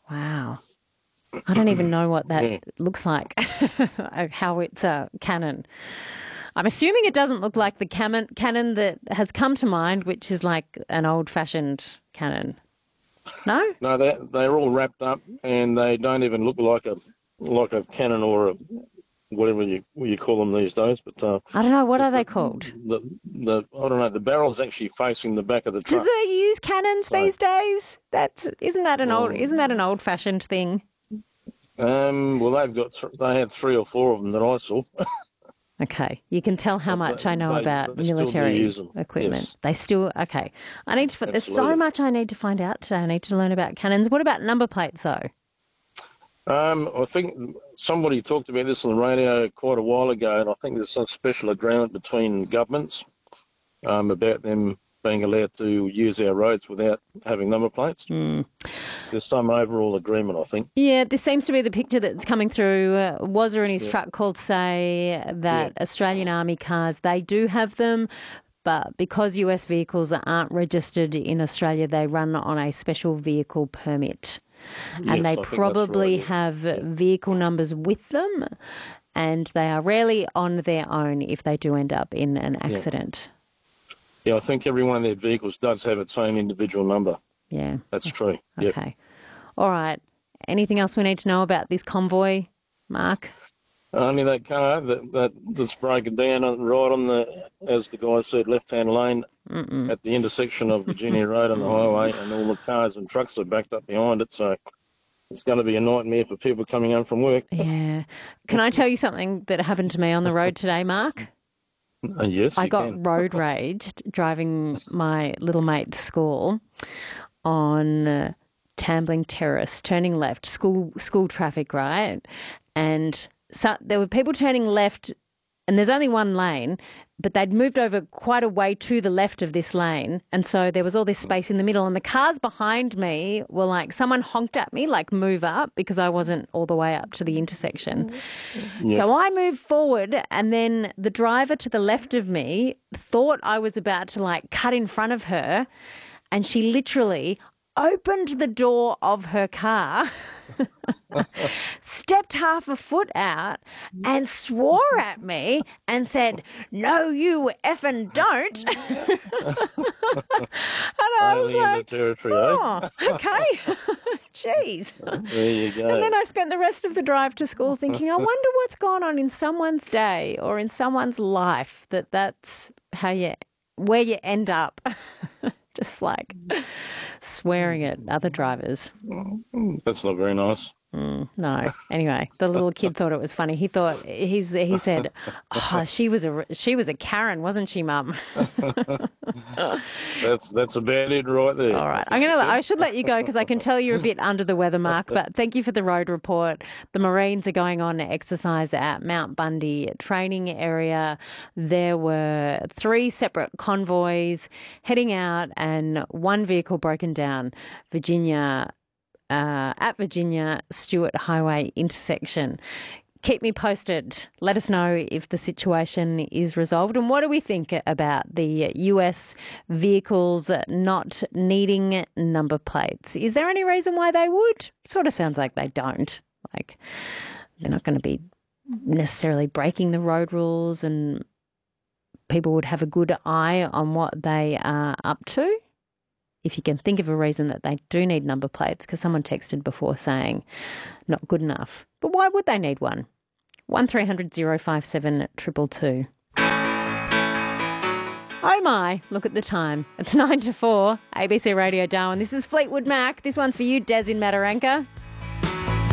Wow. I don't even know what that Yeah. looks like, how it's a cannon. I'm assuming it doesn't look like the cannon that has come to mind, which is like an old-fashioned cannon. No? No, they're all wrapped up, and they don't even look like a cannon or a whatever you call them these days. But I don't know. What the, are they called? the I don't know. The barrel's actually facing the back of the Do truck. they use cannons So, these days? Isn't that well, an old-fashioned thing? well, they had three or four of them that I saw, Okay. You can tell how but much I know about they still do military use them. equipment. Yes, They still, okay. There's so absolutely. much I need to find out today. I need to learn about cannons. What about number plates, though? I think somebody talked about this on the radio quite a while ago, and I think there's some special agreement between governments about them being allowed to use our roads without having number plates. There's some overall agreement, I think. Yeah, this seems to be the picture that's coming through. Wazza and his Yeah, truck called say yeah, that Australian Army cars, they do have them, but because US vehicles aren't registered in Australia, they run on a special vehicle permit. And yes, they I think that's right. probably Yeah, have yeah, vehicle numbers with them, and they are rarely on their own if they do end up in an yeah. accident. Yeah, I think every one of their vehicles does have its own individual number. Yeah. That's true. Yep. Okay. All right. Anything else we need to know about this convoy, Mark? Only that car that's broken down right on as the guy said, left-hand lane at the intersection of Virginia Road and the highway, and all the cars and trucks are backed up behind it. So it's going to be a nightmare for people coming home from work. Yeah. Can I tell you something that happened to me on the road today, Mark? Yes, I you can. got road raged driving my little mate to school on Tambling Terrace, turning left, school traffic, right? And so there were people turning left, and there's only one lane, but they'd moved over quite a way to the left of this lane, and so there was all this space in the middle, and the cars behind me were like, someone honked at me, like, move up, because I wasn't all the way up to the intersection. Yep. So I moved forward, and then the driver to the left of me thought I was about to, like, cut in front of her, and she literally opened the door of her car, stepped half a foot out, and swore at me and said, "No, you effing don't." And I was Only in the like, territory, "Oh, okay." Jeez. There you go. And then I spent the rest of the drive to school thinking, I wonder what's gone on in someone's day or in someone's life that's where you end up. Just like swearing at other drivers. That's not very nice. No. Anyway, the little kid thought it was funny. He said, "Oh, she was a Karen, wasn't she, Mum?" That's about it right there. All right. I should let you go because I can tell you're a bit under the weather, Mark, but thank you for the road report. The Marines are going on exercise at Mount Bundy training area. There were 3 separate convoys heading out and one vehicle broken down, at Virginia Stewart Highway intersection. Keep me posted. Let us know if the situation is resolved. And what do we think about the US vehicles not needing number plates? Is there any reason why they would? Sort of sounds like they don't. Like they're not going to be necessarily breaking the road rules, and people would have a good eye on what they are up to. If you can think of a reason that they do need number plates, because someone texted before saying not good enough. But why would they need one? 1300 057 222. Oh my, look at the time. It's 9 to 4, ABC Radio Darwin. This is Fleetwood Mac. This one's for you, Des in Mataranka.